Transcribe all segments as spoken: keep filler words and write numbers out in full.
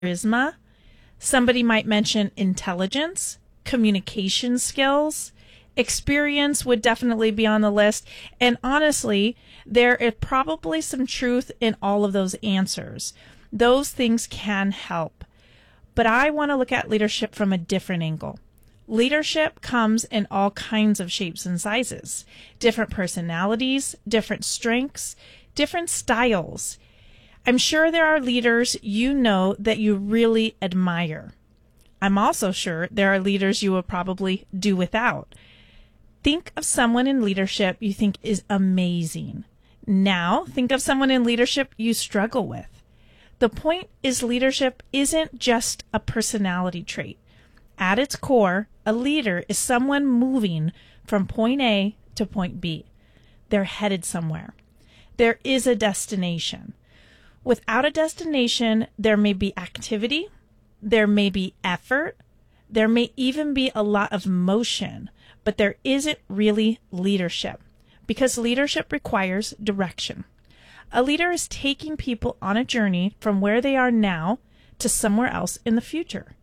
charisma. Somebody might mention intelligence, communication skills. Experience would definitely be on the list. And honestly, there is probably some truth in all of those answers. Those things can help. But I want to look at leadership from a different angle. Leadership comes in all kinds of shapes and sizes, different personalities, different strengths, different styles. I'm sure there are leaders you know that you really admire. I'm also sure there are leaders you will probably do without. Think of someone in leadership you think is amazing. Now, think of someone in leadership you struggle with. The point is, leadership isn't just a personality trait. At its core, a leader is someone moving from point A to point B. They're headed somewhere. There is a destination. Without a destination, there may be activity, there may be effort, there may even be a lot of motion, but there isn't really leadership, because leadership requires direction. A leader is taking people on a journey from where they are now to somewhere else in the future.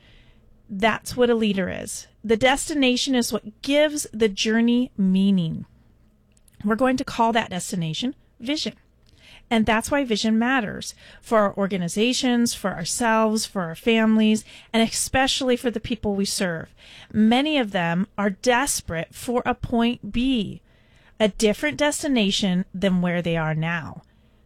That's what a leader is. The destination is what gives the journey meaning. We're going to call that destination vision. And that's why vision matters for our organizations, for ourselves, for our families, and especially for the people we serve. Many of them are desperate for a point B, a different destination than where they are now.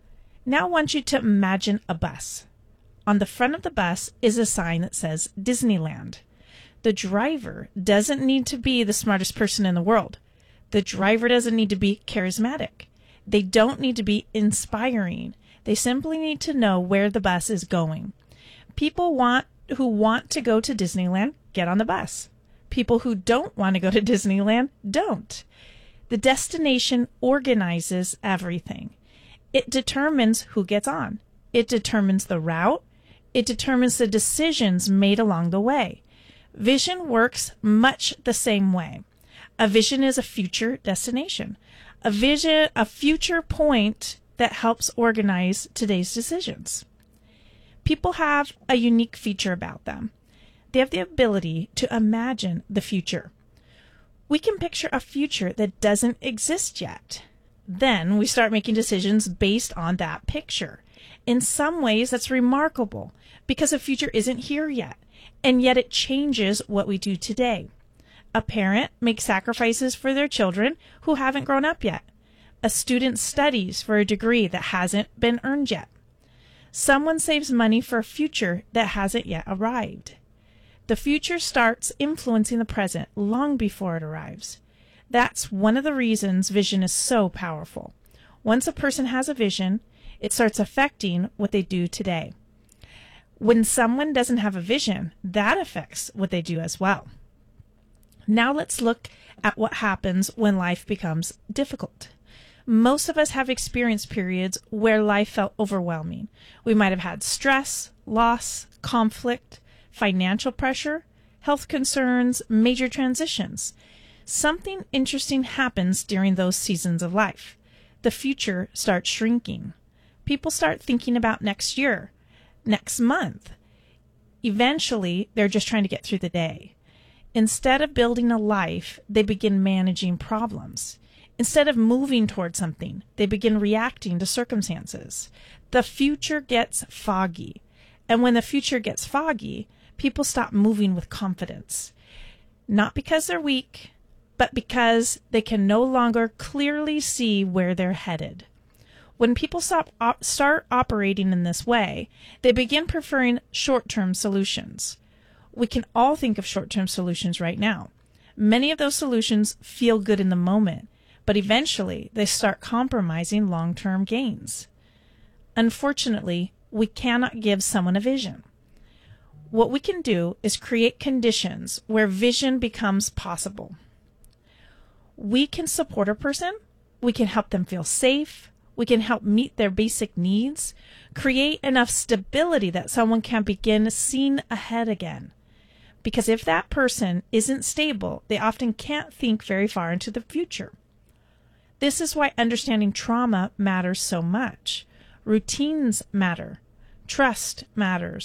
Now I want you to imagine a bus. On the front of the bus is a sign that says Disneyland. The driver doesn't need to be the smartest person in the world. The driver doesn't need to be charismatic. They don't need to be inspiring. They simply need to know where the bus is going. People want who want to go to Disneyland get on the bus. People who don't want to go to Disneyland don't. The destination organizes everything. It determines who gets on. It determines the route. It determines the decisions made along the way. Vision works much the same way. A vision is a future destination. A vision, a future point that helps organize today's decisions. People have a unique feature about them. They have the ability to imagine the future. We can picture a future that doesn't exist yet. Then we start making decisions based on that picture. In some ways, that's remarkable because the future isn't here yet, and yet it changes what we do today. A parent makes sacrifices for their children who haven't grown up yet. A student studies for a degree that hasn't been earned yet. Someone saves money for a future that hasn't yet arrived. The future starts influencing the present long before it arrives. That's one of the reasons vision is so powerful. Once a person has a vision, it starts affecting what they do today. When someone doesn't have a vision, that affects what they do as well. Now let's look at what happens when life becomes difficult. Most of us have experienced periods where life felt overwhelming. We might have had stress, loss, conflict, financial pressure, health concerns, major transitions. Something interesting happens during those seasons of life. The future starts shrinking. People start thinking about next year, next month. Eventually, they're just trying to get through the day. Instead of building a life, they begin managing problems. Instead of moving towards something, they begin reacting to circumstances. The future gets foggy. And when the future gets foggy, people stop moving with confidence. Not because they're weak, but because they can no longer clearly see where they're headed. When people stop, op- start operating in this way, they begin preferring short-term solutions. We can all think of short-term solutions right now. Many of those solutions feel good in the moment, but eventually they start compromising long-term gains. Unfortunately, we cannot give someone a vision. What we can do is create conditions where vision becomes possible. We can support a person, we can help them feel safe, we can help meet their basic needs, create enough stability that someone can begin seeing ahead again. Because if that person isn't stable, they often can't think very far into the future. This is why understanding trauma matters so much. Routines matter. Trust matters.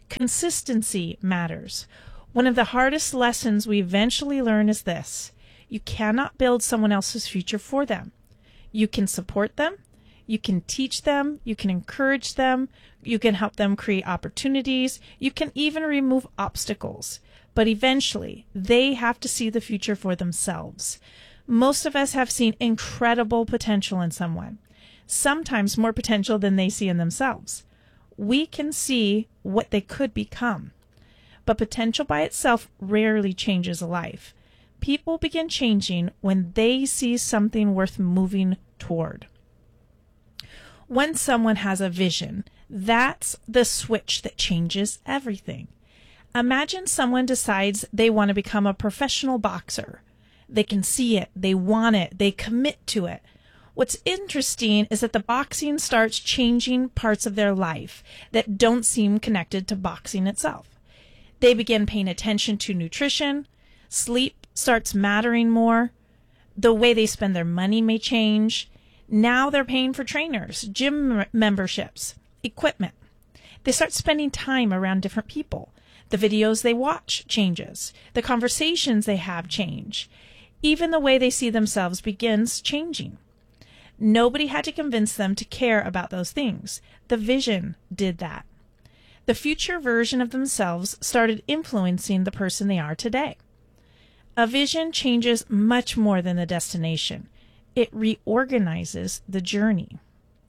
Consistency matters. One of the hardest lessons we eventually learn is this: you cannot build someone else's future for them. You can support them, you can teach them, you can encourage them, you can help them create opportunities, you can even remove obstacles. But eventually, they have to see the future for themselves. Most of us have seen incredible potential in someone, sometimes more potential than they see in themselves. We can see what they could become. But potential by itself rarely changes a life. People begin changing when they see something worth moving toward. When someone has a vision, that's the switch that changes everything. Imagine someone decides they want to become a professional boxer. They can see it, they want it, they commit to it. What's interesting is that the boxing starts changing parts of their life that don't seem connected to boxing itself. They begin paying attention to nutrition, sleep starts mattering more, the way they spend their money may change. Now they're paying for trainers, gym memberships, equipment. They start spending time around different people. The videos they watch changes. The conversations they have change. Even the way they see themselves begins changing. Nobody had to convince them to care about those things. The vision did that. The future version of themselves started influencing the person they are today. A vision changes much more than the destination. It reorganizes the journey.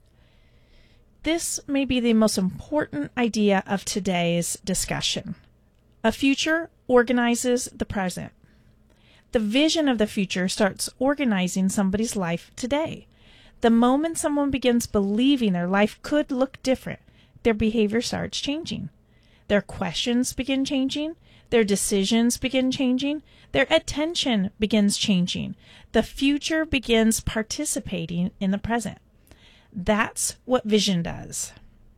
This may be the most important idea of today's discussion. A future organizes the present. The vision of the future starts organizing somebody's life today. The moment someone begins believing their life could look different, their behavior starts changing. Their questions begin changing. Their decisions begin changing. Their attention begins changing. The future begins participating in the present. That's what vision does.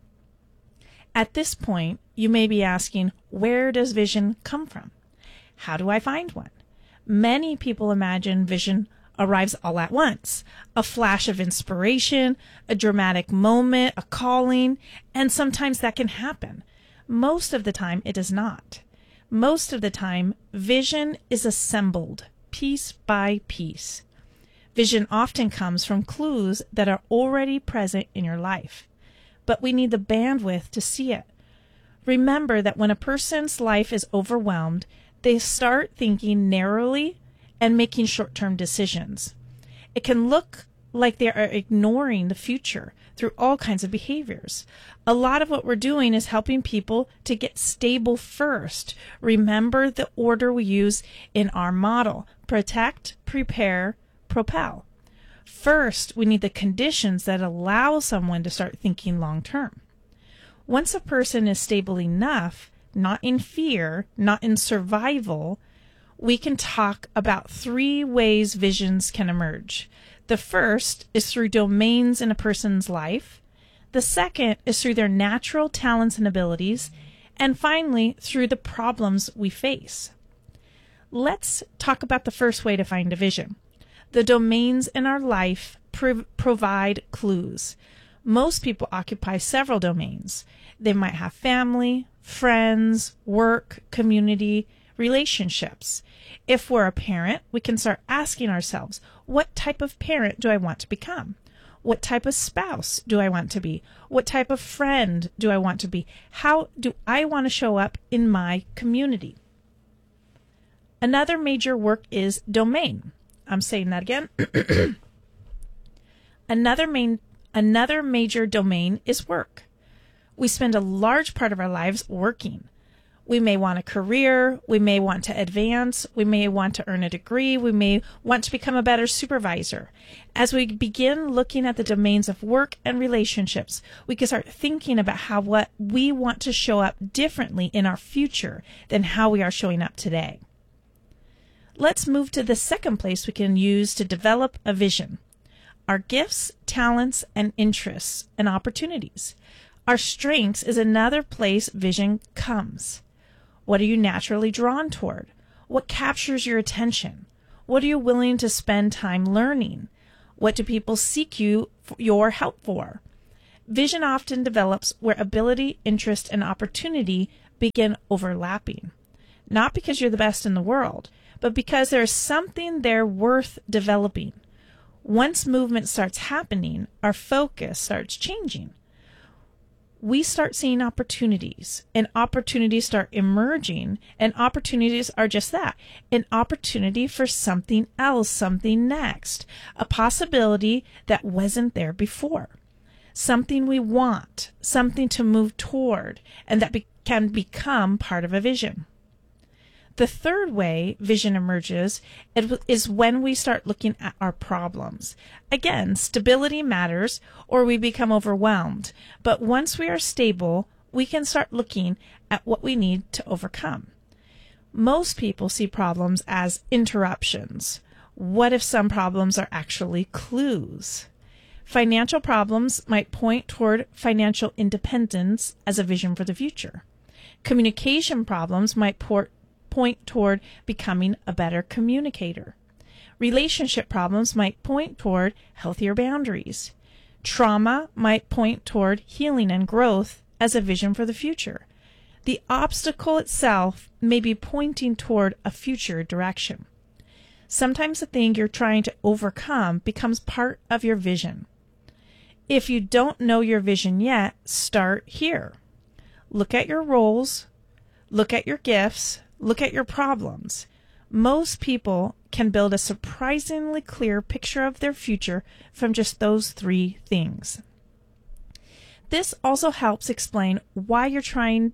At this point, you may be asking, where does vision come from? How do I find one? Many people imagine vision arrives all at once, a flash of inspiration, a dramatic moment, a calling, and sometimes that can happen. Most of the time, it does not. Most of the time, vision is assembled piece by piece. Vision often comes from clues that are already present in your life, but we need the bandwidth to see it. Remember that when a person's life is overwhelmed, they start thinking narrowly and making short-term decisions. It can look like they are ignoring the future through all kinds of behaviors. A lot of what we're doing is helping people to get stable first. Remember the order we use in our model: protect, prepare, propel. First, we need the conditions that allow someone to start thinking long-term. Once a person is stable enough, not in fear, not in survival, we can talk about three ways visions can emerge. The first is through domains in a person's life. The second is through their natural talents and abilities. And finally, through the problems we face. Let's talk about the first way to find a vision. The domains in our life prov- provide clues. Most people occupy several domains. They might have family, friends, work, community, relationships. If we're a parent, we can start asking ourselves, what type of parent do I want to become? What type of spouse do I want to be? What type of friend do I want to be? How do I want to show up in my community? Another major work is domain. I'm saying that again. Another main, another major domain is work. We spend a large part of our lives working. We may want a career, we may want to advance, we may want to earn a degree, we may want to become a better supervisor. As we begin looking at the domains of work and relationships, we can start thinking about how what we want to show up differently in our future than how we are showing up today. Let's move to the second place we can use to develop a vision: our gifts, talents, and interests and opportunities. Our strengths is another place vision comes. What are you naturally drawn toward? What captures your attention? What are you willing to spend time learning? What do people seek you for your help for? Vision often develops where ability, interest, and opportunity begin overlapping. Not because you're the best in the world, but because there's something there worth developing. Once movement starts happening, our focus starts changing. We start seeing opportunities, and opportunities start emerging, and opportunities are just that, an opportunity for something else, something next, a possibility that wasn't there before, something we want, something to move toward, and that be- can become part of a vision. The third way vision emerges is when we start looking at our problems. Again, stability matters, or we become overwhelmed. But once we are stable, we can start looking at what we need to overcome. Most people see problems as interruptions. What if some problems are actually clues? Financial problems might point toward financial independence as a vision for the future. Communication problems might port point toward becoming a better communicator. Relationship problems might point toward healthier boundaries. Trauma might point toward healing and growth as a vision for the future. The obstacle itself may be pointing toward a future direction. Sometimes the thing you're trying to overcome becomes part of your vision. If you don't know your vision yet, start here. Look at your roles, look at your gifts, look at your problems. Most people can build a surprisingly clear picture of their future from just those three things. This also helps explain why you're trying.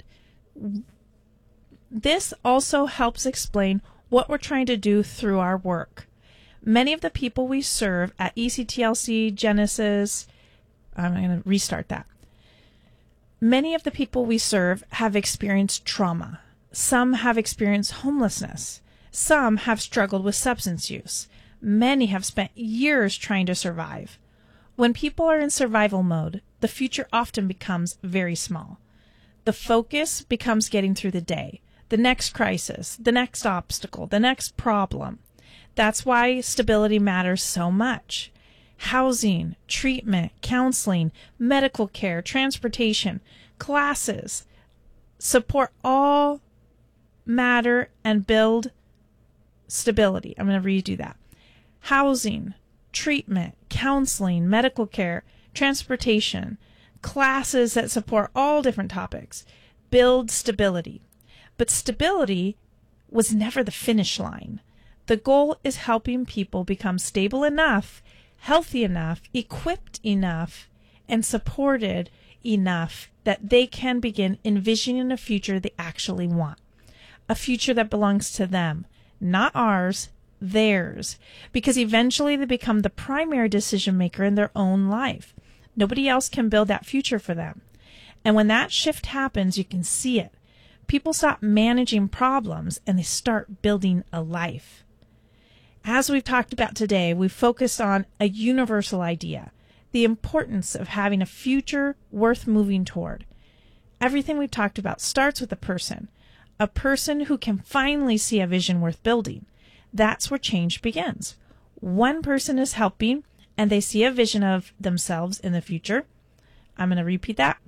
This also helps explain what we're trying to do through our work. Many of the people we serve at E C T L C, Genesis, I'm going to restart that. Many of the people we serve have experienced trauma. Some have experienced homelessness. Some have struggled with substance use. Many have spent years trying to survive. When people are in survival mode, the future often becomes very small. The focus becomes getting through the day, the next crisis, the next obstacle, the next problem. That's why stability matters so much. Housing, treatment, counseling, medical care, transportation, classes, support all matter and build stability. I'm going to redo that. Housing, treatment, counseling, medical care, transportation, classes that support all different topics, build stability. But stability was never the finish line. The goal is helping people become stable enough, healthy enough, equipped enough, and supported enough that they can begin envisioning a future they actually want. A future that belongs to them, not ours, theirs, because eventually they become the primary decision maker in their own life. Nobody else can build that future for them. And when that shift happens, you can see it. People stop managing problems and they start building a life. As we've talked about today, we've focused on a universal idea, the importance of having a future worth moving toward. Everything we've talked about starts with a person. A person who can finally see a vision worth building. That's where change begins. One person is helping and they see a vision of themselves in the future. I'm going to repeat that.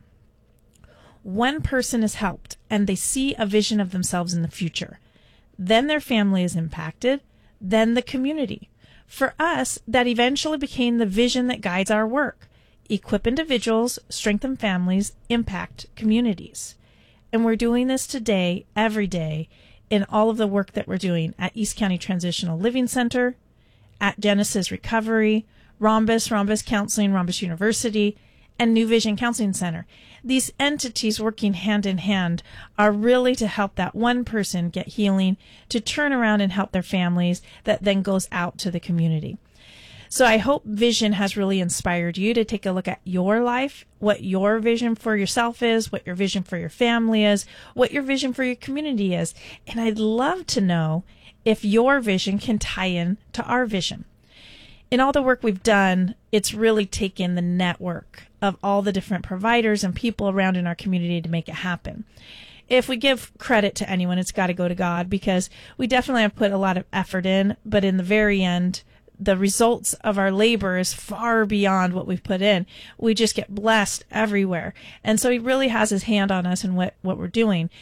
One person is helped and they see a vision of themselves in the future. Then their family is impacted. Then the community. For us, that eventually became the vision that guides our work. Equip individuals, strengthen families, impact communities. And we're doing this today, every day, in all of the work that we're doing at East County Transitional Living Center, at Genesis Recovery, Rhombus, Rhombus Counseling, Rhombus University, and New Vision Counseling Center. These entities working hand in hand are really to help that one person get healing, to turn around and help their families, that then goes out to the community. So I hope vision has really inspired you to take a look at your life, what your vision for yourself is, what your vision for your family is, what your vision for your community is. And I'd love to know if your vision can tie in to our vision. In all the work we've done, it's really taken the network of all the different providers and people around in our community to make it happen. If we give credit to anyone, it's got to go to God, because we definitely have put a lot of effort in, but in the very end, the results of our labor is far beyond what we've put in. We just get blessed everywhere. And so he really has his hand on us in what, what we're doing.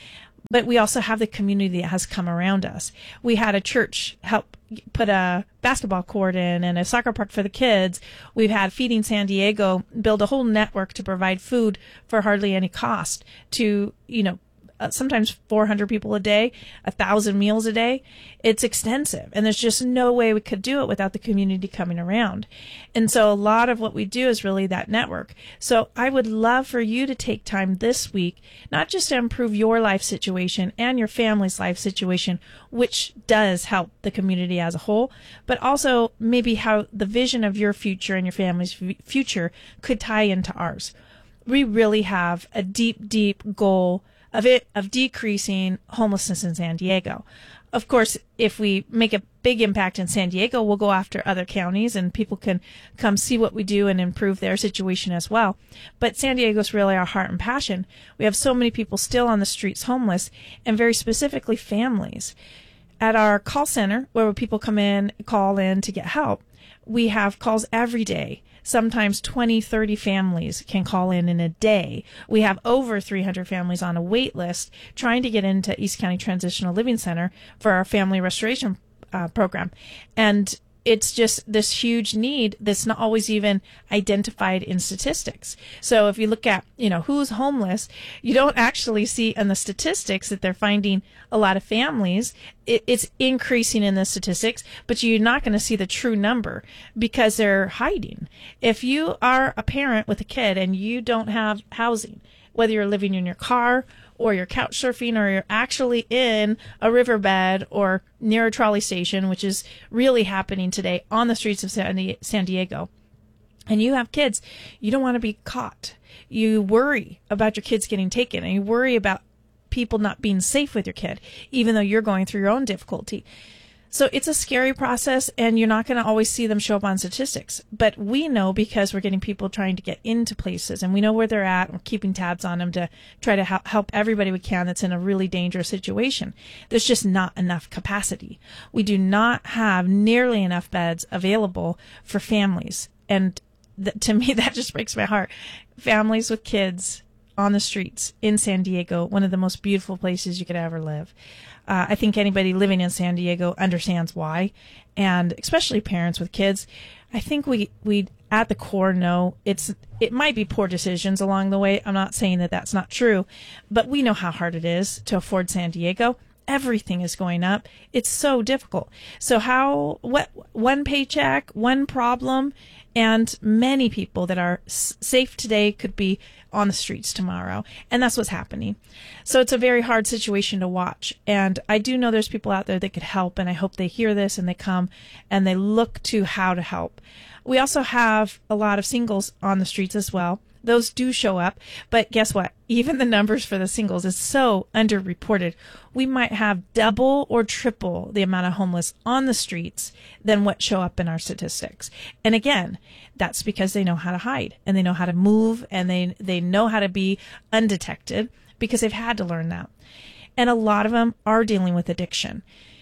but we also have the community that has come around us. We had a church help put a basketball court in and a soccer park for the kids. We've had Feeding San Diego build a whole network to provide food for hardly any cost to, you know, Uh, sometimes four hundred people a day, a thousand meals a day. It's extensive, and there's just no way we could do it without the community coming around. And so a lot of what we do is really that network. So I would love for you to take time this week, not just to improve your life situation and your family's life situation, which does help the community as a whole, but also maybe how the vision of your future and your family's f- future could tie into ours. We really have a deep, deep goal of it, of decreasing homelessness in San Diego. Of course, if we make a big impact in San Diego, we'll go after other counties and people can come see what we do and improve their situation as well. But San Diego is really our heart and passion. We have so many people still on the streets homeless, and very specifically families. At our call center, where people come in, call in to get help, we have calls every day. Sometimes twenty, thirty families can call in in a day. We have over three hundred families on a wait list trying to get into East County Transitional Living Center for our family restoration uh, program. And it's just this huge need that's not always even identified in statistics. So if you look at, you know, who's homeless, you don't actually see in the statistics that they're finding a lot of families. It, it's increasing in the statistics, but you're not going to see the true number because they're hiding. If you are a parent with a kid and you don't have housing, whether you're living in your car or you're couch surfing or you're actually in a riverbed or near a trolley station, which is really happening today on the streets of San Diego, and you have kids, you don't want to be caught. You worry about your kids getting taken, and you worry about people not being safe with your kid, even though you're going through your own difficulty. So it's a scary process, and you're not going to always see them show up on statistics. But we know, because we're getting people trying to get into places, and we know where they're at, and we're keeping tabs on them to try to help everybody we can that's in a really dangerous situation. There's just not enough capacity. We do not have nearly enough beds available for families. And th- to me, that just breaks my heart. Families with kids on the streets in San Diego, one of the most beautiful places you could ever live. Uh, I think anybody living in San Diego understands why, and especially parents with kids. I think we, we at the core know it's it might be poor decisions along the way. I'm not saying that that's not true, but we know how hard it is to afford San Diego. Everything is going up. It's so difficult. So how, what, one paycheck, one problem, and many people that are s- safe today could be on the streets tomorrow. And that's what's happening. So it's a very hard situation to watch. And I do know there's people out there that could help, and I hope they hear this and they come and they look to how to help. We also have a lot of singles on the streets as well. Those do show up, but guess what? Even the numbers for the singles is so underreported. We might have double or triple the amount of homeless on the streets than what show up in our statistics. And again, that's because they know how to hide, and they know how to move, and they, they know how to be undetected because they've had to learn that. And a lot of them are dealing with addiction.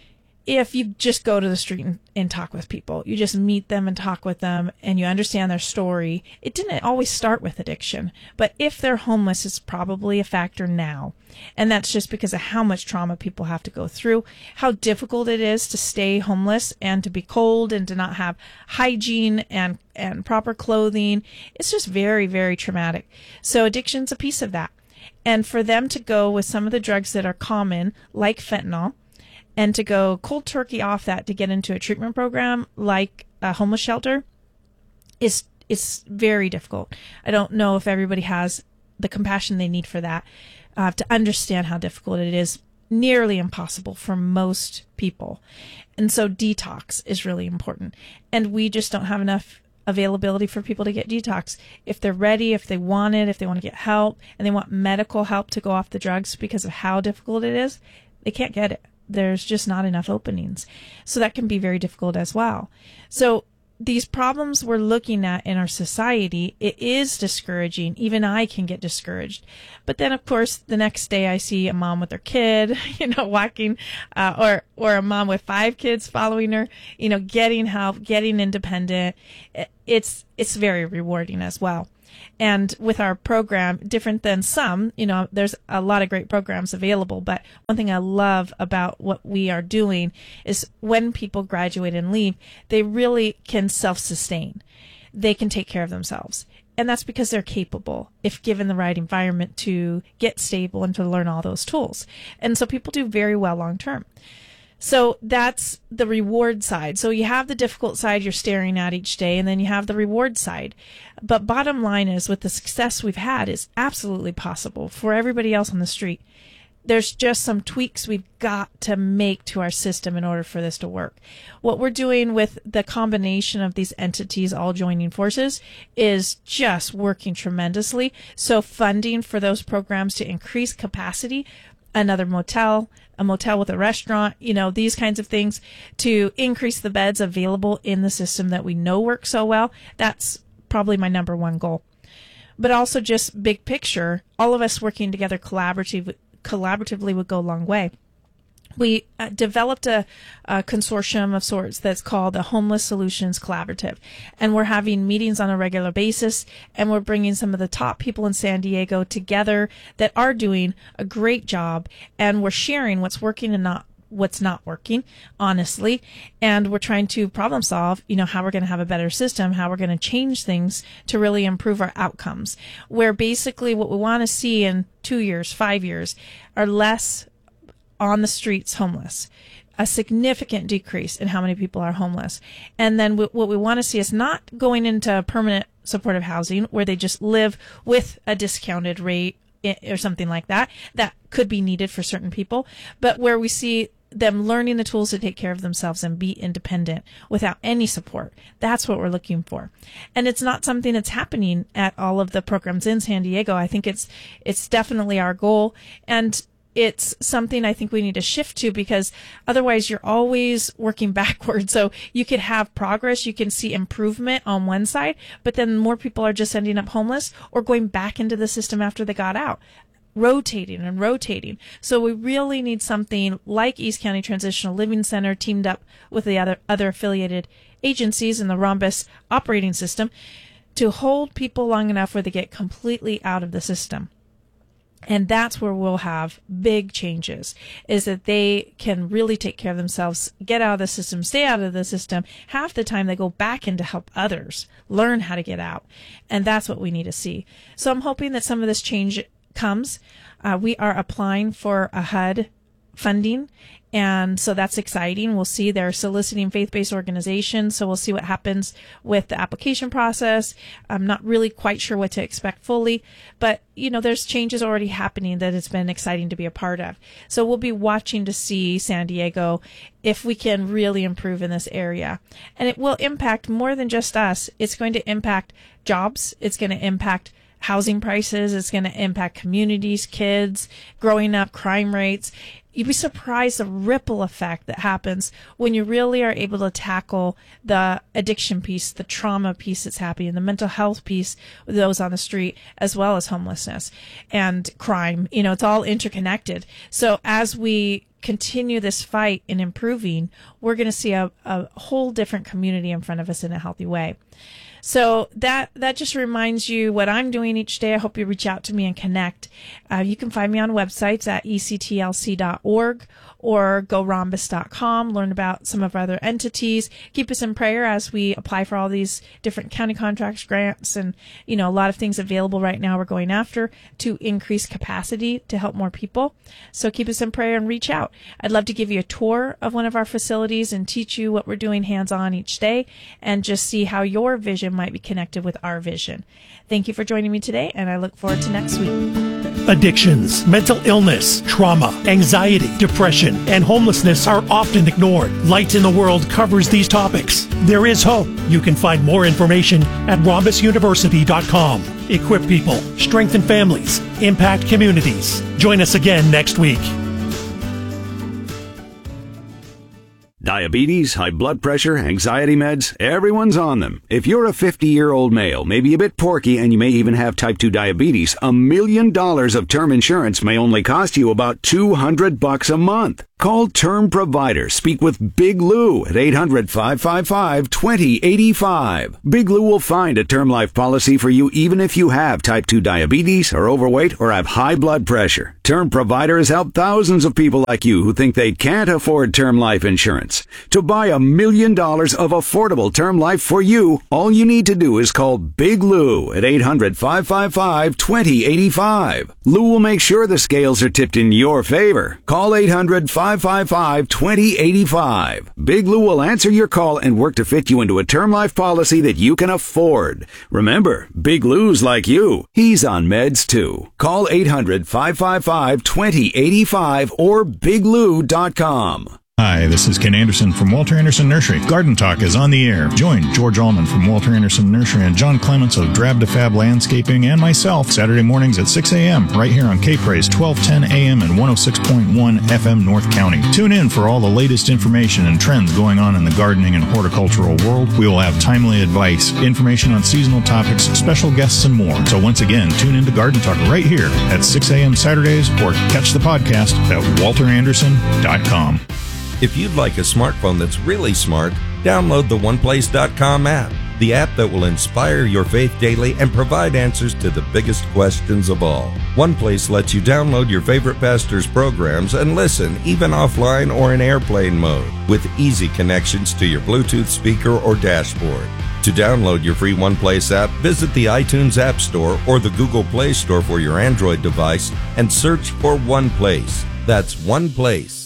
If you just go to the street and, and talk with people, you just meet them and talk with them, and you understand their story, it didn't always start with addiction. But if they're homeless, it's probably a factor now. And that's just because of how much trauma people have to go through, how difficult it is to stay homeless and to be cold and to not have hygiene and, and proper clothing. It's just very, very traumatic. So addiction's a piece of that. And for them to go with some of the drugs that are common, like fentanyl, and to go cold turkey off that to get into a treatment program like a homeless shelter is is very difficult. I don't know if everybody has the compassion they need for that, uh, to understand how difficult it is. Nearly impossible for most people. And so detox is really important. And we just don't have enough availability for people to get detox. If they're ready, if they want it, if they want to get help, and they want medical help to go off the drugs because of how difficult it is, they can't get it. There's just not enough openings. So that can be very difficult as well. So these problems we're looking at in our society, it is discouraging. Even I can get discouraged. But then, of course, the next day I see a mom with her kid, you know, walking, uh, or, or a mom with five kids following her, you know, getting help, getting independent. It's, it's very rewarding as well. And with our program, different than some, you know, there's a lot of great programs available. But one thing I love about what we are doing is when people graduate and leave, they really can self-sustain. They can take care of themselves. And that's because they're capable if given the right environment to get stable and to learn all those tools. And so people do very well long term. So that's the reward side. So you have the difficult side you're staring at each day, and then you have the reward side. But bottom line is, with the success we've had, is absolutely possible for everybody else on the street. There's just some tweaks we've got to make to our system in order for this to work. What we're doing with the combination of these entities all joining forces is just working tremendously. So funding for those programs to increase capacity, another motel, a motel with a restaurant, you know, these kinds of things to increase the beds available in the system that we know works so well. That's probably my number one goal. But also just big picture, all of us working together collaboratively, collaboratively would go a long way. We uh, developed a, a consortium of sorts that's called the Homeless Solutions Collaborative. And we're having meetings on a regular basis, and we're bringing some of the top people in San Diego together that are doing a great job, and we're sharing what's working and not what's not working, honestly. And we're trying to problem solve, you know, how we're going to have a better system, how we're going to change things to really improve our outcomes. Where basically what we want to see in two years, five years, are less on the streets homeless, a significant decrease in how many people are homeless. And then w- what we want to see is not going into permanent supportive housing where they just live with a discounted rate or something like that. That could be needed for certain people, but where we see them learning the tools to take care of themselves and be independent without any support. That's what we're looking for. And it's not something that's happening at all of the programs in San Diego. I think it's it's definitely our goal. And it's something I think we need to shift to, because otherwise you're always working backwards. So you could have progress, you can see improvement on one side, but then more people are just ending up homeless or going back into the system after they got out, rotating and rotating. So we really need something like East County Transitional Living Center teamed up with the other, other affiliated agencies in the Rhombus operating system to hold people long enough where they get completely out of the system. And that's where we'll have big changes, is that they can really take care of themselves, get out of the system, stay out of the system. Half the time they go back in to help others learn how to get out. And that's what we need to see. So I'm hoping that some of this change comes. Uh, we are applying for a H U D funding. And so that's exciting. We'll see. They're soliciting faith-based organizations. So we'll see what happens with the application process. I'm not really quite sure what to expect fully, but you know, there's changes already happening that it's been exciting to be a part of. So we'll be watching to see San Diego if we can really improve in this area. And it will impact more than just us. It's going to impact jobs. It's going to impact housing prices. It's going to impact communities, kids, growing up, crime rates. You'd be surprised the ripple effect that happens when you really are able to tackle the addiction piece, the trauma piece that's happening, the mental health piece with those on the street, as well as homelessness and crime. You know, it's all interconnected. So as we continue this fight in improving, we're going to see a, a whole different community in front of us in a healthy way. So that that just reminds you what I'm doing each day. I hope you reach out to me and connect. Uh, you can find me on websites at e c t l c dot org or go rhombus dot com, learn about some of our other entities. Keep us in prayer as we apply for all these different county contracts, grants, and you know, a lot of things available right now we're going after to increase capacity to help more people. So keep us in prayer and reach out. I'd love to give you a tour of one of our facilities and teach you what we're doing hands-on each day and just see how your vision might be connected with our vision. Thank you for joining me today, and I look forward to next week. Addictions, mental illness, trauma, anxiety, depression, and homelessness are often ignored. Light in the World covers these topics. There is hope. You can find more information at rhombus university dot com. Equip people, strengthen families, impact communities. Join us again next week. Diabetes, high blood pressure, anxiety meds, everyone's on them. If you're a fifty-year-old male, maybe a bit porky, and you may even have type two diabetes, a million dollars of term insurance may only cost you about two hundred bucks a month. Call Term Provider. Speak with Big Lou at eight hundred, five five five, two zero eight five. Big Lou will find a term life policy for you even if you have type two diabetes, are overweight, or have high blood pressure. Term Provider has helped thousands of people like you who think they can't afford term life insurance. To buy a million dollars of affordable term life for you, all you need to do is call Big Lou at eight hundred, five five five, two zero eight five. Lou will make sure the scales are tipped in your favor. Call eight hundred, five five five, two zero eight five. Big Lou will answer your call and work to fit you into a term life policy that you can afford. Remember, Big Lou's like you. He's on meds too. Call eight hundred, five five five, two zero eight five or big lou dot com. Hi, this is Ken Anderson from Walter Anderson Nursery. Garden Talk is on the air. Join George Allman from Walter Anderson Nursery and John Clements of Drab to Fab Landscaping and myself Saturday mornings at six a.m. right here on K-Praise twelve ten a.m. and one oh six point one F M North County. Tune in for all the latest information and trends going on in the gardening and horticultural world. We will have timely advice, information on seasonal topics, special guests, and more. So once again, tune in to Garden Talk right here at six a.m. Saturdays or catch the podcast at walter anderson dot com. If you'd like a smartphone that's really smart, download the one place dot com app, the app that will inspire your faith daily and provide answers to the biggest questions of all. OnePlace lets you download your favorite pastor's programs and listen, even offline or in airplane mode, with easy connections to your Bluetooth speaker or dashboard. To download your free OnePlace app, visit the iTunes App Store or the Google Play Store for your Android device and search for OnePlace. That's OnePlace.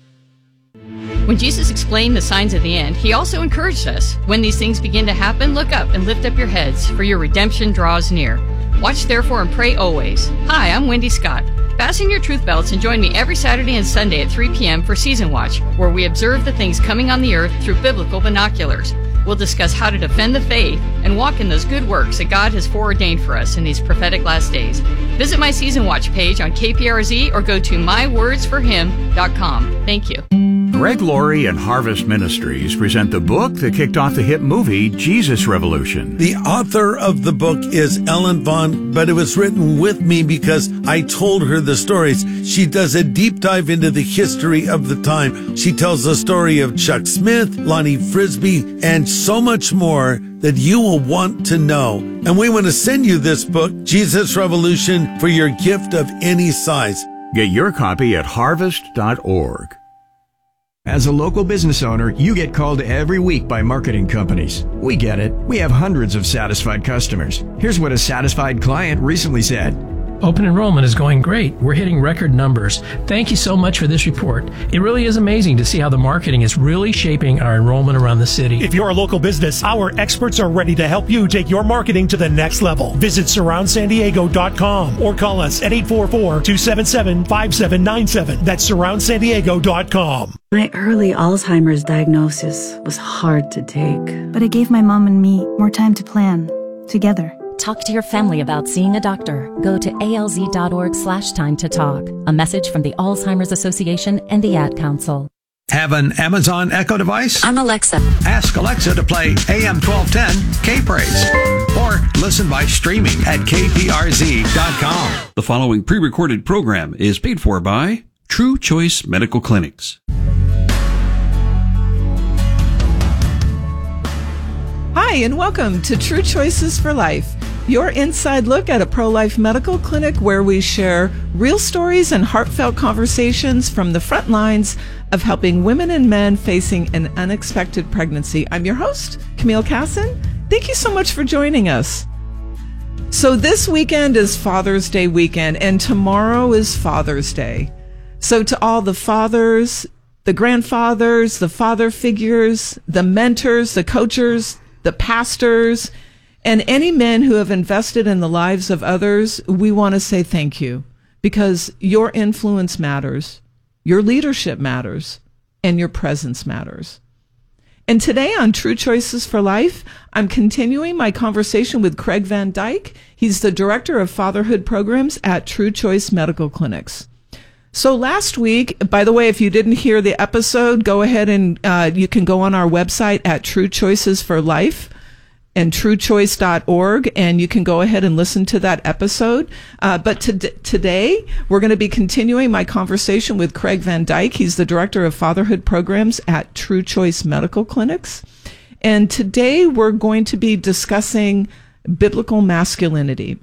When Jesus explained the signs of the end, he also encouraged us. When these things begin to happen, look up and lift up your heads, for your redemption draws near. Watch therefore and pray always. Hi, I'm Wendy Scott. Fasten your truth belts and join me every Saturday and Sunday at three p.m. for Season Watch, where we observe the things coming on the earth through biblical binoculars. We'll discuss how to defend the faith and walk in those good works that God has foreordained for us in these prophetic last days. Visit my Season Watch page on K P R Z or go to my words for him dot com. Thank you. Greg Laurie and Harvest Ministries present the book that kicked off the hit movie Jesus Revolution. The author of the book is Ellen Vaughn, but it was written with me because I told her the stories. She does a deep dive into the history of the time. She tells the story of Chuck Smith, Lonnie Frisbee, and so much more that you will want to know. And we want to send you this book, Jesus Revolution, for your gift of any size. Get your copy at harvest dot org. As a local business owner, you get called every week by marketing companies. We get it. We have hundreds of satisfied customers. Here's what a satisfied client recently said. Open enrollment is going great. We're hitting record numbers. Thank you so much for this report. It really is amazing to see how the marketing is really shaping our enrollment around the city. If you're a local business, our experts are ready to help you take your marketing to the next level. Visit surround san diego dot com or call us at eight four four, two seven seven, five seven nine seven. That's surround san diego dot com. My early Alzheimer's diagnosis was hard to take. But it gave my mom and me more time to plan, together. Talk to your family about seeing a doctor. Go to alz.org slash time to talk. A message from the Alzheimer's Association and the Ad Council. Have an Amazon Echo device? I'm Alexa. Ask Alexa to play A M twelve ten K-Praise. Or listen by streaming at K P R Z dot com. The following pre-recorded program is paid for by True Choice Medical Clinics. Hi, and welcome to True Choices for Life, your inside look at a pro-life medical clinic where we share real stories and heartfelt conversations from the front lines of helping women and men facing an unexpected pregnancy. I'm your host, Camille Casson. Thank you so much for joining us. So this weekend is Father's Day weekend, and tomorrow is Father's Day. So to all the fathers, the grandfathers, the father figures, the mentors, the coaches, the pastors, and any men who have invested in the lives of others, we want to say thank you, because your influence matters, your leadership matters, and your presence matters. And today on True Choices for Life, I'm continuing my conversation with Craig Van Dyke. He's the Director of Fatherhood Programs at True Choice Medical Clinics. So last week, by the way, if you didn't hear the episode, go ahead and uh, you can go on our website at True Choices for Life and true choice dot org, and you can go ahead and listen to that episode. Uh, but to, today, we're going to be continuing my conversation with Craig Van Dyke. He's the Director of Fatherhood Programs at True Choice Medical Clinics. And today, we're going to be discussing biblical masculinity.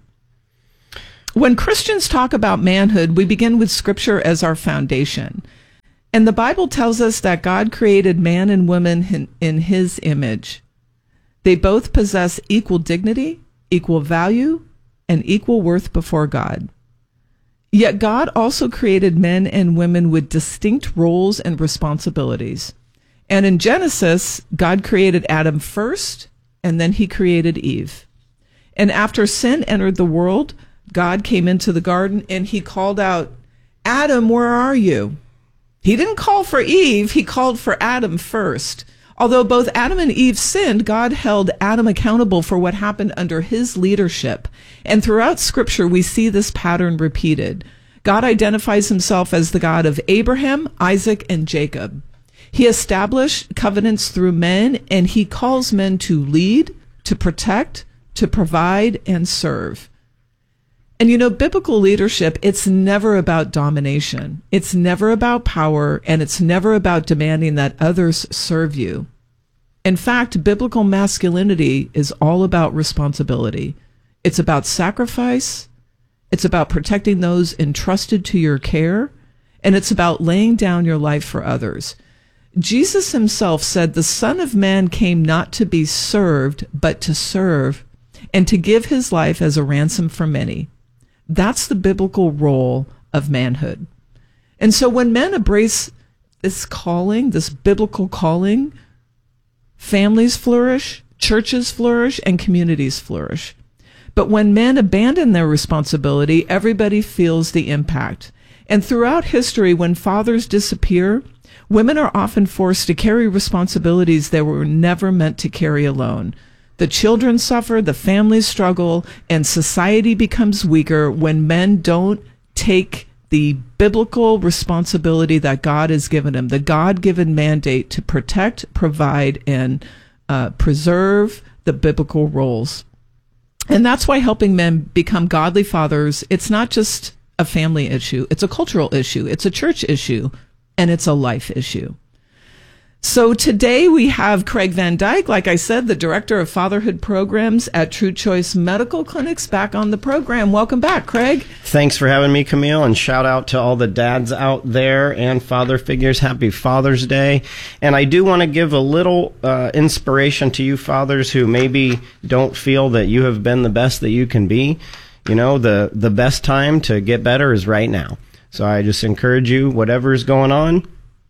When Christians talk about manhood, we begin with Scripture as our foundation. And the Bible tells us that God created man and woman in, in his image. They both possess equal dignity, equal value, and equal worth before God. Yet God also created men and women with distinct roles and responsibilities. And in Genesis, God created Adam first, and then he created Eve. And after sin entered the world, God came into the garden and he called out, "Adam, where are you?" He didn't call for Eve, he called for Adam first. Although both Adam and Eve sinned, God held Adam accountable for what happened under his leadership. And throughout Scripture, we see this pattern repeated. God identifies himself as the God of Abraham, Isaac, and Jacob. He established covenants through men, and he calls men to lead, to protect, to provide, and serve. And you know, biblical leadership, it's never about domination. It's never about power, and it's never about demanding that others serve you. In fact, biblical masculinity is all about responsibility. It's about sacrifice. It's about protecting those entrusted to your care. And it's about laying down your life for others. Jesus himself said, "The Son of Man came not to be served, but to serve, and to give his life as a ransom for many." That's the biblical role of manhood. And so when men embrace this calling, this biblical calling, families flourish, churches flourish, and communities flourish. But when men abandon their responsibility, everybody feels the impact. And throughout history, when fathers disappear, women are often forced to carry responsibilities they were never meant to carry alone. The children suffer, the families struggle, and society becomes weaker when men don't take the biblical responsibility that God has given them, the God-given mandate to protect, provide, and uh, preserve the biblical roles. And that's why helping men become godly fathers, it's not just a family issue, it's a cultural issue, it's a church issue, and it's a life issue. So today we have Craig Van Dyke, like I said, the Director of Fatherhood Programs at True Choice Medical Clinics, back on the program. Welcome back, Craig. Thanks for having me, Camille, and shout out to all the dads out there and father figures. Happy Father's Day. And I do want to give a little uh, inspiration to you fathers who maybe don't feel that you have been the best that you can be. You know, the, the best time to get better is right now. So I just encourage you, whatever is going on,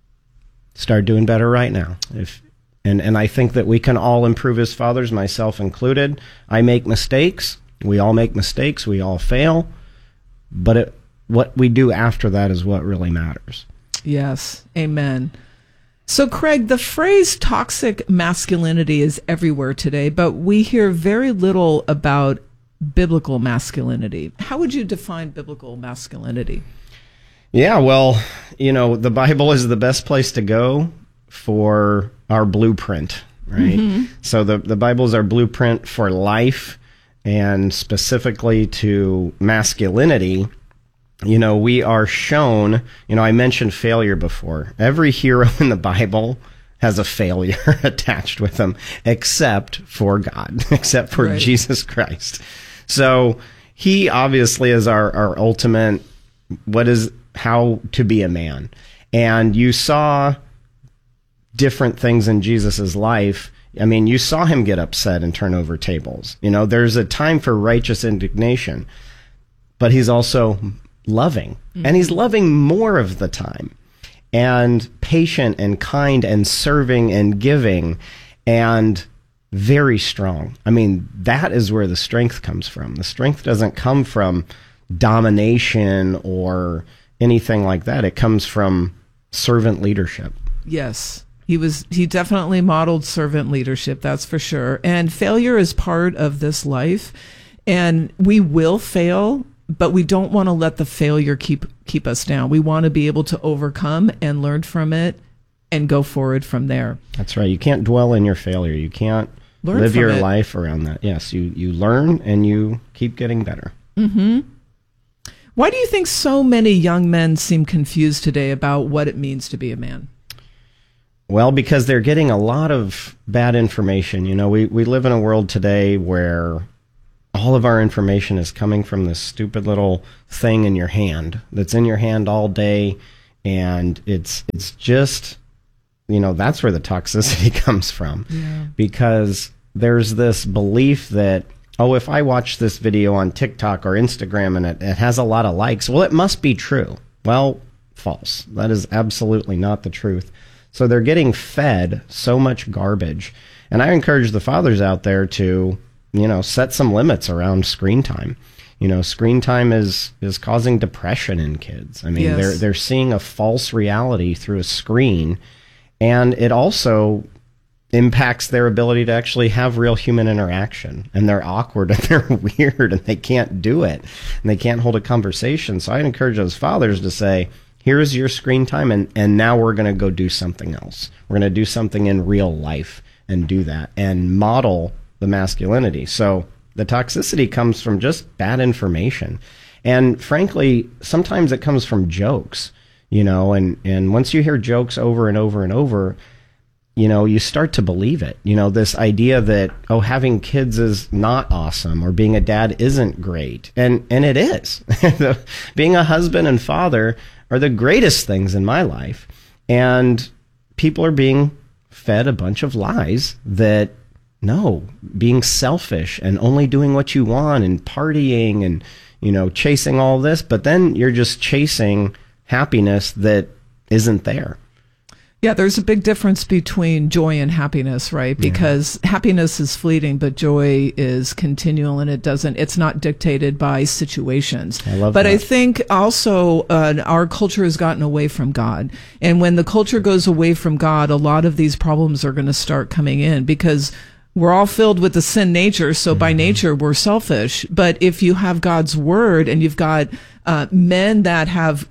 start doing better right now. If and, and I think that we can all improve as fathers, myself included. I make mistakes. We all make mistakes. We all fail. But it, what we do after that is what really matters. Yes. Amen. So, Craig, the phrase toxic masculinity is everywhere today, but we hear very little about biblical masculinity. How would you define biblical masculinity? Yeah, well, you know, the Bible is the best place to go for our blueprint, right? Mm-hmm. So the, the Bible is our blueprint for life, and specifically to masculinity. You know, we are shown, you know, I mentioned failure before. Every hero in the Bible has a failure attached with them, except for God, except for right. Jesus Christ. So he obviously is our, our ultimate, what is, how to be a man. And you saw different things in Jesus's life. I mean, you saw him get upset and turn over tables. You know, there's a time for righteous indignation, but he's also loving, mm-hmm. and he's loving more of the time, and patient and kind and serving and giving and very strong. I mean, that is where the strength comes from. The strength doesn't come from domination or anything like that. It comes from servant leadership. Yes. He was, he definitely modeled servant leadership, that's for sure. And failure is part of this life, and we will fail, but we don't want to let the failure keep keep us down. We want to be able to overcome and learn from it and go forward from there. That's right. You can't dwell in your failure. You can't learn live from your it. life around that. Yes, you, you learn and you keep getting better. Mm-hmm. Why do you think so many young men seem confused today about what it means to be a man? Well, because they're getting a lot of bad information. You know, we, we live in a world today where all of our information is coming from this stupid little thing in your hand that's in your hand all day. And it's it's just, you know, that's where the toxicity comes from. Yeah. Because there's this belief that, oh, if I watch this video on TikTok or Instagram and it, it has a lot of likes, well, it must be true. Well, false. That is absolutely not the truth. So they're getting fed so much garbage. And I encourage the fathers out there to, you know, set some limits around screen time. You know, screen time is, is causing depression in kids. I mean, Yes. they're they're seeing a false reality through a screen, and it also impacts their ability to actually have real human interaction. And they're awkward and they're weird and they can't do it and they can't hold a conversation. So I encourage those fathers to say, here's your screen time, and, and now we're going to go do something else. We're going to do something in real life and do that and model the masculinity. So the toxicity comes from just bad information. And frankly, sometimes it comes from jokes, you know, and, and once you hear jokes over and over and over, you know, you start to believe it. You know, this idea that, oh, having kids is not awesome or being a dad isn't great. And, and it is. Being a husband and father are the greatest things in my life. And people are being fed a bunch of lies that, no, being selfish and only doing what you want and partying and, you know, chasing all this, but then you're just chasing happiness that isn't there. Yeah, there's a big difference between joy and happiness, right? Because yeah. happiness is fleeting, but joy is continual, and it doesn't, it's not dictated by situations. I love but that. I think also uh, our culture has gotten away from God. And when the culture goes away from God, a lot of these problems are going to start coming in because we're all filled with the sin nature. So by nature, we're selfish. But if you have God's word and you've got uh, men that have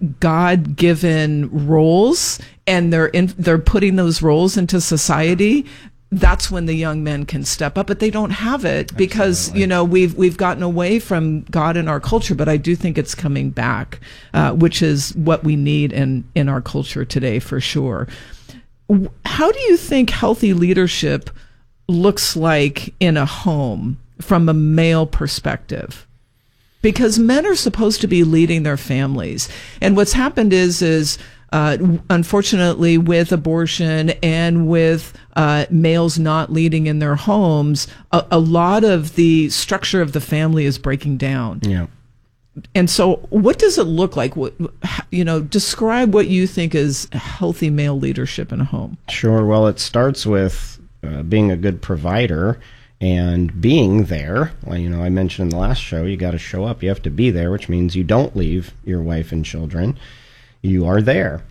God-given roles and they're in, they're putting those roles into society, that's when the young men can step up. But they don't have it because, Absolutely. you know, we've we've gotten away from God in our culture. But I do think it's coming back, uh, which is what we need in, in our culture today for sure. How do you think healthy leadership looks like in a home from a male perspective? Because men are supposed to be leading their families. And what's happened is, is uh, unfortunately, with abortion and with uh, males not leading in their homes, a, a lot of the structure of the family is breaking down. Yeah. And so what does it look like? What, you know, describe what you think is healthy male leadership in a home. Sure. Well, it starts with Uh, being a good provider and being there. Well, you know, I mentioned in the last show, you got to show up. You have to be there, which means you don't leave your wife and children. You are there.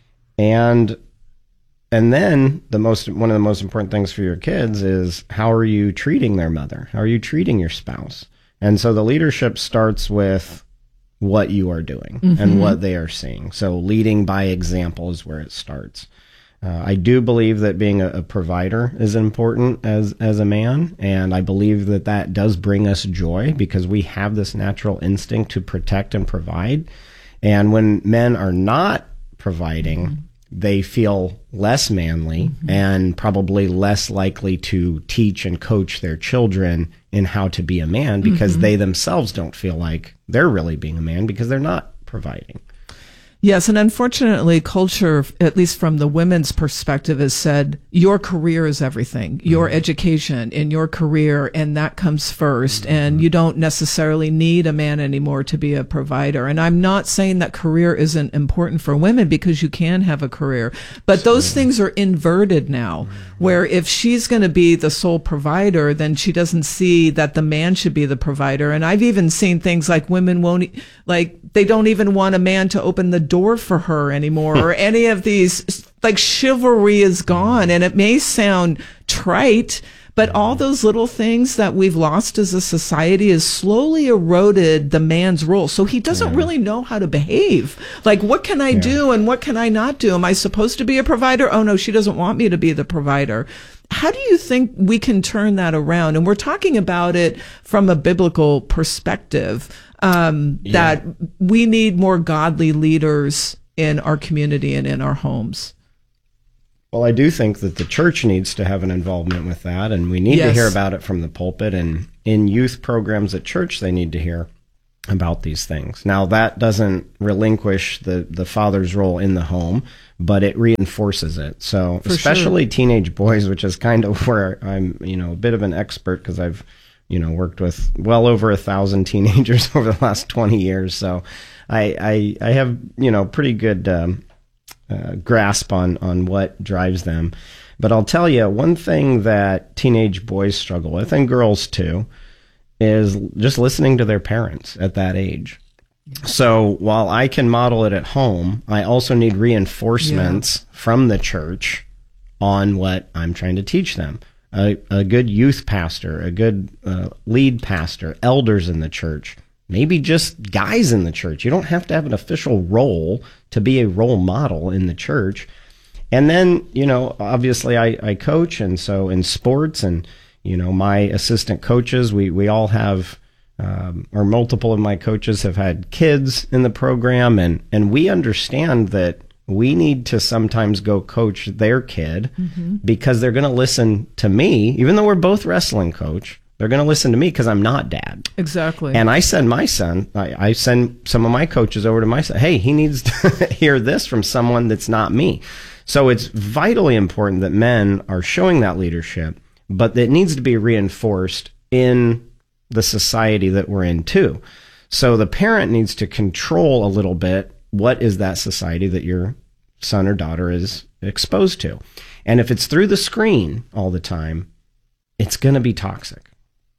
And and then the most one of the most important things for your kids is, how are you treating their mother? How are you treating your spouse? And so the leadership starts with what you are doing mm-hmm. and what they are seeing. So leading by example is where it starts. Uh, I do believe that being a, a provider is important as as a man, and I believe that that does bring us joy because we have this natural instinct to protect and provide. And when men are not providing, mm-hmm. they feel less manly mm-hmm. and probably less likely to teach and coach their children in how to be a man because mm-hmm. they themselves don't feel like they're really being a man because they're not providing. Yes, and unfortunately, culture, at least from the women's perspective, has said your career is everything, your mm-hmm. education in your career, and that comes first, mm-hmm. and you don't necessarily need a man anymore to be a provider. And I'm not saying that career isn't important for women because you can have a career, but so, those things are inverted now, mm-hmm. where if she's going to be the sole provider, then she doesn't see that the man should be the provider. And I've even seen things like women won't, like, they don't even want a man to open the door for her anymore or any of these, like chivalry is gone. And it may sound trite, But all those little things that we've lost as a society has slowly eroded the man's role. So he doesn't yeah. really know how to behave. Like, what can I yeah. do and what can I not do? Am I supposed to be a provider? Oh, no, she doesn't want me to be the provider. How do you think we can turn that around? And we're talking about it from a biblical perspective, um, yeah. that we need more godly leaders in our community and in our homes. Well, I do think that the church needs to have an involvement with that, and we need yes. to hear about it from the pulpit. And in youth programs at church, they need to hear about these things. Now, that doesn't relinquish the, the father's role in the home, but it reinforces it. So For especially sure. teenage boys, which is kind of where I'm, you know, a bit of an expert because I've, you know, worked with well over a thousand teenagers over the last twenty years. So I, I, I have, you know, pretty good um, uh, grasp on, on what drives them. But I'll tell you, one thing that teenage boys struggle with, and girls too, is just listening to their parents at that age. So while I can model it at home, I also need reinforcements yeah. from the church on what I'm trying to teach them. A, a good youth pastor, a good uh, lead pastor, elders in the church, maybe just guys in the church. You don't have to have an official role to be a role model in the church. And then, you know, obviously I, I coach, and so in sports, and, you know, my assistant coaches, we, we all have... Um, or multiple of my coaches have had kids in the program, and, and we understand that we need to sometimes go coach their kid mm-hmm. because they're going to listen to me, even though we're both wrestling coach, they're going to listen to me because I'm not dad. Exactly. And I send my son, I, I send some of my coaches over to my son, hey, he needs to hear this from someone that's not me. So it's vitally important that men are showing that leadership, but it needs to be reinforced in the society that we're in too. So the parent needs to control a little bit what is that society that your son or daughter is exposed to. And if it's through the screen all the time, it's going to be toxic.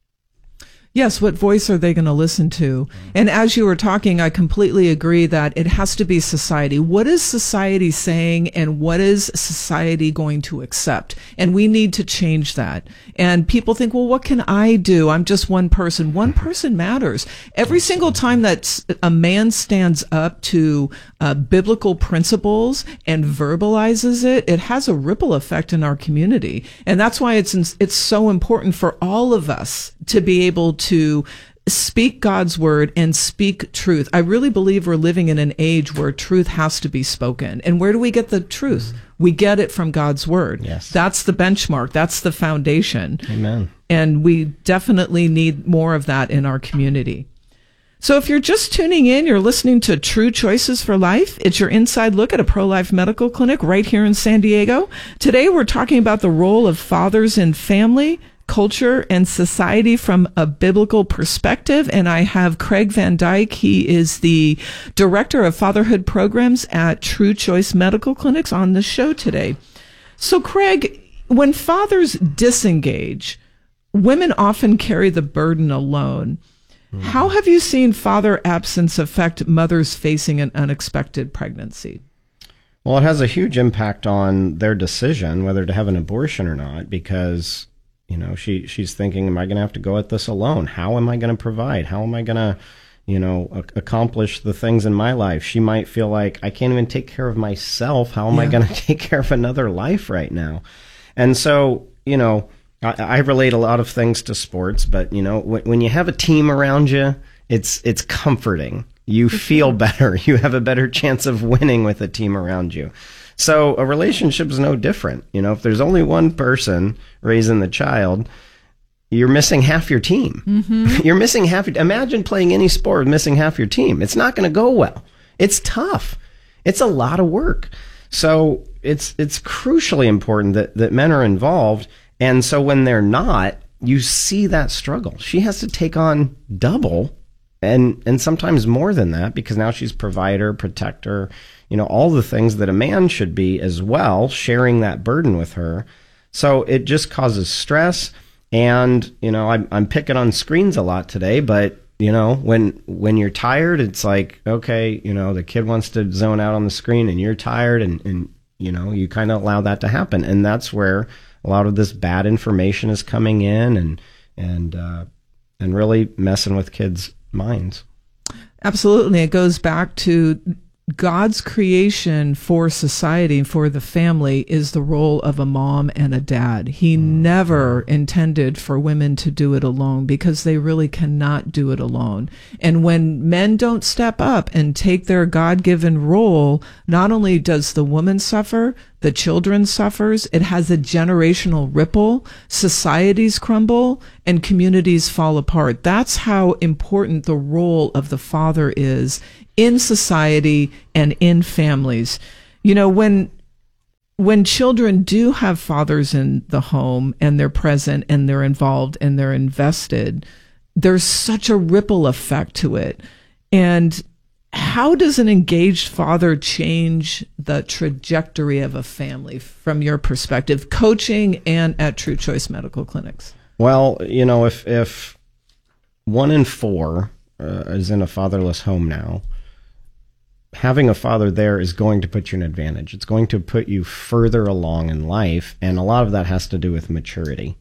Yes, what voice are they going to listen to? And as you were talking, I completely agree that it has to be society. What is society saying, and what is society going to accept? And we need to change that. And people think, well, what can I do? I'm just one person. One person matters. Every single time that a man stands up to uh, biblical principles and verbalizes it, it has a ripple effect in our community. And that's why it's it's so important for all of us to be able to speak God's word and speak truth. I really believe we're living in an age where truth has to be spoken. And where do we get the truth? We get it from God's word. Yes. That's the benchmark. That's the foundation. Amen. And we definitely need more of that in our community. So if you're just tuning in, you're listening to True Choices for Life. It's your inside look at a pro-life medical clinic right here in San Diego. Today we're talking about the role of fathers in family, culture, and society from a biblical perspective. And I have Craig Van Dyke. He is the director of fatherhood programs at True Choice Medical Clinics on the show today. So Craig, when fathers disengage, women often carry the burden alone. Mm. How have you seen father absence affect mothers facing an unexpected pregnancy? Well, it has a huge impact on their decision whether to have an abortion or not, because you know, she she's thinking, am I going to have to go at this alone? How am I going to provide? How am I going to, you know, a- accomplish the things in my life? She might feel like, I can't even take care of myself. How am yeah. I going to take care of another life right now? And so, you know, I, I relate a lot of things to sports, but, you know, when, when you have a team around you, it's it's comforting. You feel better. You have a better chance of winning with a team around you. So a relationship is no different. You know, if there's only one person raising the child, you're missing half your team. Mm-hmm. You're missing half. Your, imagine playing any sport with missing half your team. It's not going to go well. It's tough. It's a lot of work. So it's it's crucially important that, that men are involved. And so when they're not, you see that struggle. She has to take on double and and sometimes more than that, because now she's provider, protector, you know, all the things that a man should be as well, sharing that burden with her. So it just causes stress. And, you know, I'm, I'm picking on screens a lot today, but, you know, when when you're tired, it's like, okay, you know, the kid wants to zone out on the screen and you're tired, and, and you know, you kind of allow that to happen. And that's where a lot of this bad information is coming in and, and, uh, and really messing with kids' minds. Absolutely. It goes back to God's creation for society, for the family, is the role of a mom and a dad. He never intended for women to do it alone because they really cannot do it alone. And when men don't step up and take their God-given role, not only does the woman suffer, the children suffers, it has a generational ripple, societies crumble, and communities fall apart. That's how important the role of the father is in society and in families. You know, when when children do have fathers in the home and they're present and they're involved and they're invested, there's such a ripple effect to it. And how does an engaged father change the trajectory of a family from your perspective, coaching and at True Choice Medical Clinics? Well, you know, if if one in four uh, is in a fatherless home now, having a father there is going to put you in an advantage. It's going to put you further along in life, and a lot of that has to do with maturity.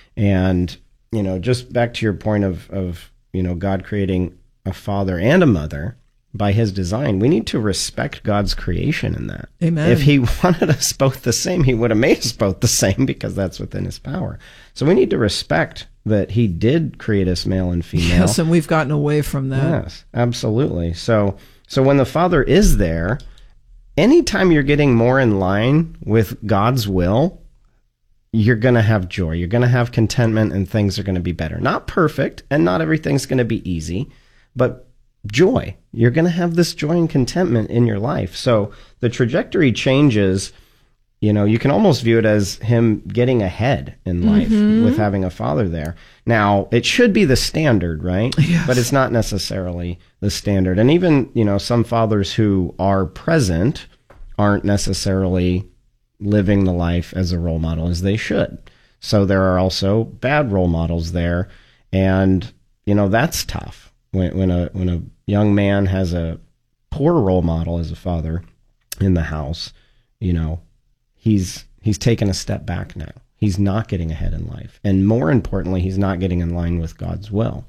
And, you know, just back to your point of, of you know, God creating a father and a mother by his design, we need to respect God's creation in that. Amen. If he wanted us both the same, he would have made us both the same because that's within his power. So we need to respect that he did create us male and female. Yes, and we've gotten away from that. Yes, absolutely. So so when the father is there, anytime you're getting more in line with God's will, you're going to have joy. You're going to have contentment, and things are going to be better. Not perfect, and not everything's going to be easy, but joy. You're going to have this joy and contentment in your life. So the trajectory changes. You know, you can almost view it as him getting ahead in life mm-hmm. with having a father there. Now, it should be the standard, right? Yes. But it's not necessarily the standard. And even, you know, some fathers who are present aren't necessarily living the life as a role model as they should. So there are also bad role models there. And, you know, that's tough. When, when a when a young man has a poor role model as a father in the house, you know, he's he's taken a step back now. He's not getting ahead in life. And more importantly, he's not getting in line with God's will.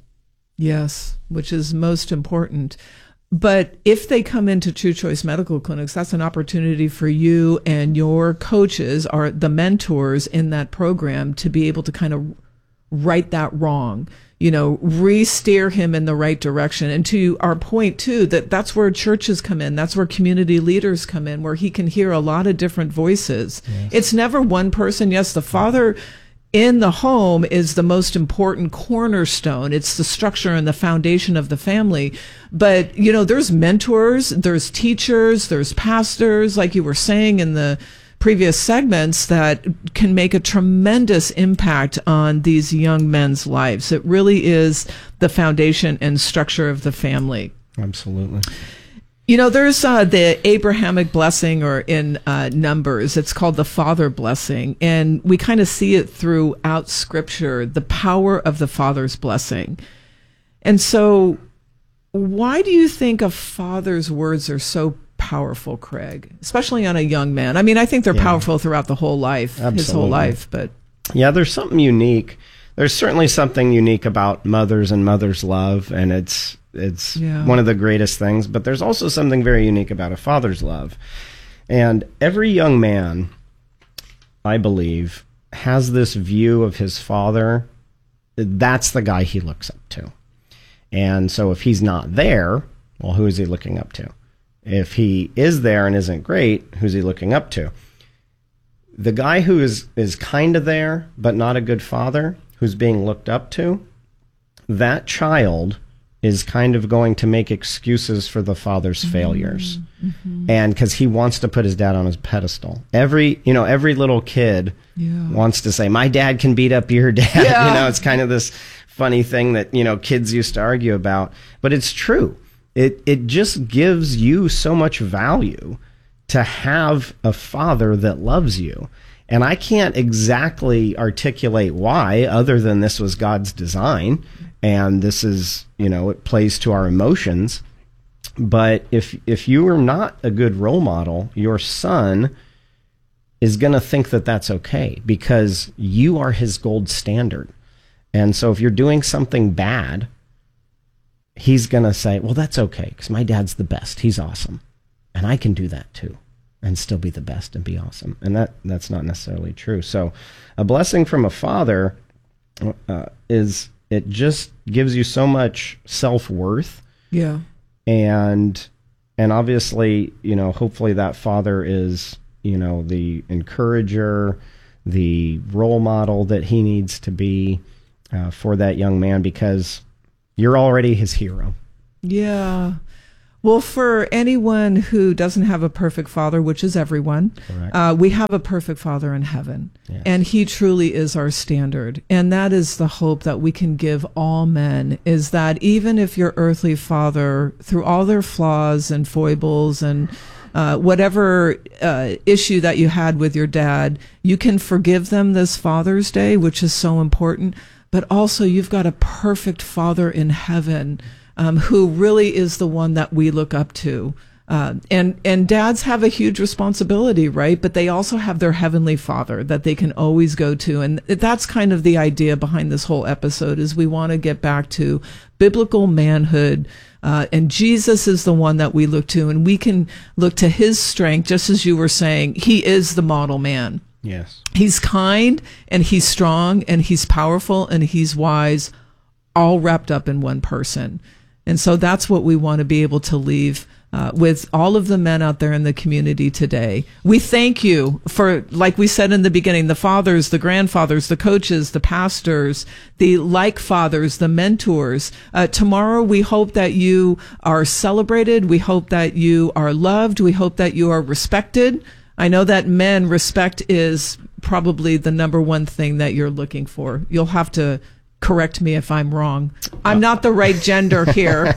Yes, which is most important. But if they come into True Choice Medical Clinics, that's an opportunity for you and your coaches, or the mentors in that program, to be able to kind of right that wrong. You know, re-steer him in the right direction. And to our point, too, that that's where churches come in. That's where community leaders come in, where he can hear a lot of different voices. Yes. It's never one person. Yes, the father in the home is the most important cornerstone. It's the structure and the foundation of the family. But, you know, there's mentors, there's teachers, there's pastors, like you were saying in the previous segments, that can make a tremendous impact on these young men's lives. It really is the foundation and structure of the family. Absolutely. You know, there's uh, the Abrahamic blessing, or in uh, Numbers, it's called the father blessing. And we kind of see it throughout Scripture, the power of the father's blessing. And so why do you think a father's words are so powerful, Craig, especially on a young man? I mean, I think they're yeah. powerful throughout the whole life, Absolutely. his whole life, but yeah, there's something unique. There's certainly something unique about mothers and mother's love, and it's it's yeah. one of the greatest things, but there's also something very unique about a father's love. And every young man, I believe, has this view of his father. That's the guy he looks up to. And so if he's not there, well, who is he looking up to? If he is there and isn't great, who's he looking up to? The guy who is, is kind of there, but not a good father, who's being looked up to, that child is kind of going to make excuses for the father's mm-hmm. failures. Mm-hmm. And because he wants to put his dad on his pedestal. Every, you know, every little kid yeah. wants to say, my dad can beat up your dad. Yeah. You know, it's kind of this funny thing that, you know, kids used to argue about, but it's true. It it just gives you so much value to have a father that loves you. And I can't exactly articulate why, other than this was God's design, and this is, you know, it plays to our emotions. But if if you are not a good role model, your son is going to think that that's okay because you are his gold standard. And so if you're doing something bad, he's going to say, well, that's okay because my dad's the best. He's awesome. And I can do that too and still be the best and be awesome. And that that's not necessarily true. So a blessing from a father uh, is it just gives you so much self-worth. Yeah. And and obviously, you know, hopefully that father is, you know, the encourager, the role model that he needs to be uh, for that young man because you're already his hero. Yeah. Well, for anyone who doesn't have a perfect father, which is everyone, uh, we have a perfect father in heaven. Yes. And he truly is our standard. And that is the hope that we can give all men, is that even if your earthly father, through all their flaws and foibles and uh, whatever uh, issue that you had with your dad, you can forgive them this Father's Day, which is so important. But also you've got a perfect father in heaven Um, who really is the one that we look up to. Uh, and, and dads have a huge responsibility, right? But they also have their heavenly father that they can always go to. And that's kind of the idea behind this whole episode, is we want to get back to biblical manhood. Uh, and Jesus is the one that we look to, and we can look to his strength, just as you were saying. He is the model man. Yes. He's kind, and he's strong, and he's powerful, and he's wise, all wrapped up in one person. And so that's what we want to be able to leave uh, with all of the men out there in the community today. We thank you for, like we said in the beginning, the fathers, the grandfathers, the coaches, the pastors, the like fathers, the mentors. Uh, tomorrow, we hope that you are celebrated. We hope that you are loved. We hope that you are respected. I know that men, respect is probably the number one thing that you're looking for. You'll have to correct me if I'm wrong. I'm not the right gender here.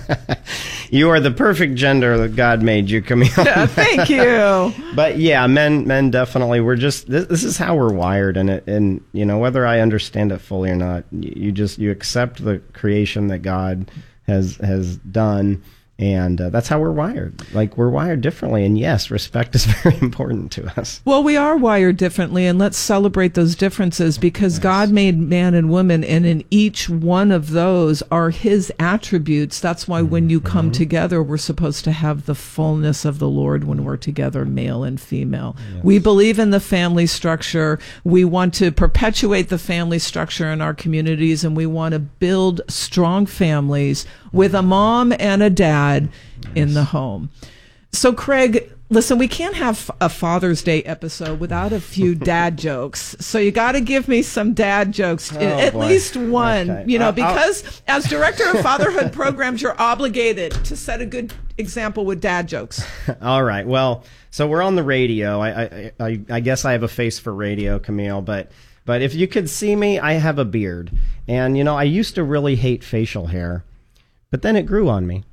You are the perfect gender that God made you, Camille. Yeah, thank you. But yeah, men, men definitely. We're just this, this is how we're wired, and it, and you know, whether I understand it fully or not, you, you just you accept the creation that God has has done. And uh, that's how we're wired. Like, we're wired differently. And yes, respect is very important to us. Well, we are wired differently, and let's celebrate those differences, because yes. God made man and woman, and in each one of those are his attributes. That's why when you come mm-hmm. together, we're supposed to have the fullness of the Lord when we're together, male and female. Yes. We believe in the family structure. We want to perpetuate the family structure in our communities, and we want to build strong families with a mom and a dad yes. in the home. So, Craig, listen, we can't have a Father's Day episode without a few dad jokes. So you got to give me some dad jokes, oh, at boy. least one, okay. you know, I'll, because I'll... as director of fatherhood programs, you're obligated to set a good example with dad jokes. All right. Well, so we're on the radio. I, I, I, I guess I have a face for radio, Camille, but but if you could see me, I have a beard. And, you know, I used to really hate facial hair. But then it grew on me.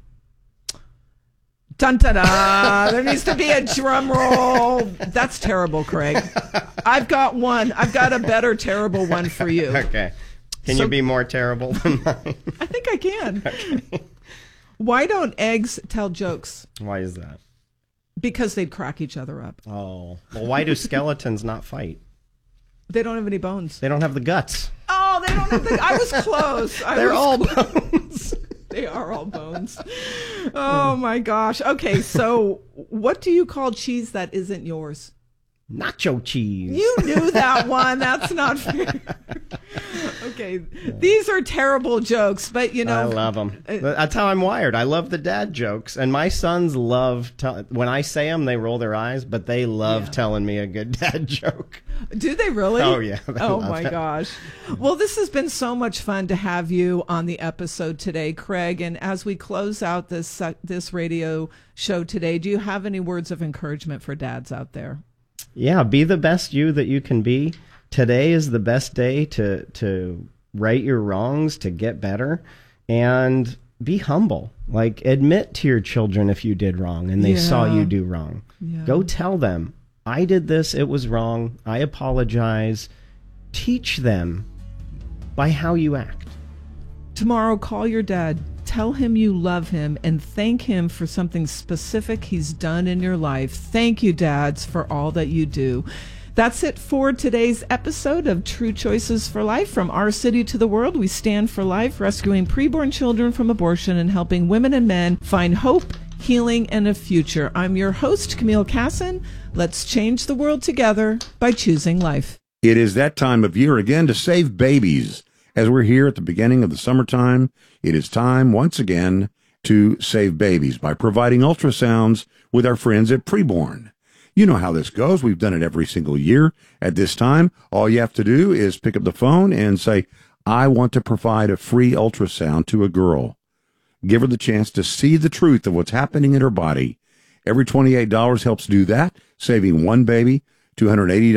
Dun dun dun. There needs to be a drum roll. That's terrible, Craig. I've got one. I've got a better terrible one for you. Okay. Can so, you be more terrible than mine? I think I can. Okay. Why don't eggs tell jokes? Why is that? Because they'd crack each other up. Oh. Well, why do skeletons not fight? They don't have any bones. They don't have the guts. Oh, they don't have the... I was close. I They're was all close. bones. They are all bones. Oh, my gosh. Okay, so what do you call cheese that isn't yours? Nacho cheese. You knew that one. That's not fair. Okay, these are terrible jokes, but you know. I love them. That's how I'm wired. I love the dad jokes. And my sons love, tell- when I say them, they roll their eyes, but they love yeah. telling me a good dad joke. Do they really? Oh, yeah. Oh, my it. gosh. Well, this has been so much fun to have you on the episode today, Craig. And as we close out this uh, this radio show today, do you have any words of encouragement for dads out there? Yeah, be the best you that you can be. Today is the best day to to right your wrongs, to get better, and be humble. Like, admit to your children if you did wrong and they yeah. saw you do wrong. Yeah. Go tell them, I did this, it was wrong, I apologize. Teach them by how you act. Tomorrow, call your dad. Tell him you love him and thank him for something specific he's done in your life. Thank you, dads, for all that you do. That's it for today's episode of True Choices for Life. From our city to the world, we stand for life, rescuing preborn children from abortion and helping women and men find hope, healing, and a future. I'm your host, Camille Casson. Let's change the world together by choosing life. It is that time of year again to save babies. As we're here at the beginning of the summertime, it is time once again to save babies by providing ultrasounds with our friends at Preborn. You know how this goes. We've done it every single year. At this time, all you have to do is pick up the phone and say, I want to provide a free ultrasound to a girl. Give her the chance to see the truth of what's happening in her body. Every twenty-eight dollars helps do that, saving one baby, two hundred eighty dollars